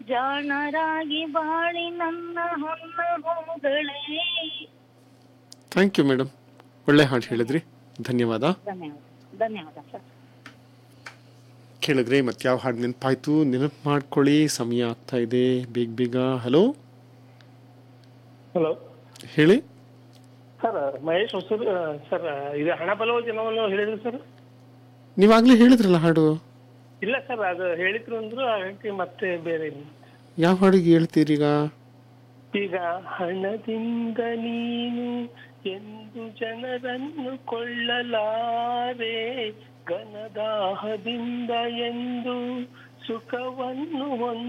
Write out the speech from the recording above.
ಜಾಣರಾಗಿ ಬಾಳಿ ನನ್ನ ಹೊನ್ನ ಹೂಗಳೇ. Thank you madam, ಒಳ್ಳೆ ಹಾಡು ಹೇಳಿದ್ರಿ, ಧನ್ಯವಾದ. ಧನ್ಯವಾದ ಧನ್ಯವಾದ ಸರ್. ಕೇಳಿದ್ರಿ ಮತ್ತೆ ಯಾವ ಹಾಡು ನೆನಪಾಯ್ತು? ನೆನಪು ಮಾಡ್ಕೊಳ್ಳಿ, ಸಮಯ ಆಗ್ತಾ ಇದೆ ಬೇಗ ಬೇಗ. ಹಲೋ ಹಲೋ ಹೇಳಿ. Sir, Mahesh Hosur sir. ಇದು ಹಣ ಬಲವ ಜನವನ್ನು ಹೇಳಿದ್ರು ಸರ್. ನೀವಾಗಲೇ ಹೇಳಿದ್ರಲ್ಲ ಹಾಡು. ಇಲ್ಲ ಸರ್, ಅದು ಹೇಳಿದ್ರು ಅಂದ್ರು, ಅದಕ್ಕೆ ಮತ್ತೆ ಬೇರೆ ಇಲ್ಲ. ಯಾವ ಹಾಡಿಗೆ ಹೇಳ್ತೀರೀಗ? ಈಗ ಹಣದಿಂದ ನೀನು ಎಂದು ಜನರನ್ನು ಕೊಳ್ಳಲಾರೆ, ಘನದಾಹದಿಂದ ಎಂದು ಸುಖವನ್ನು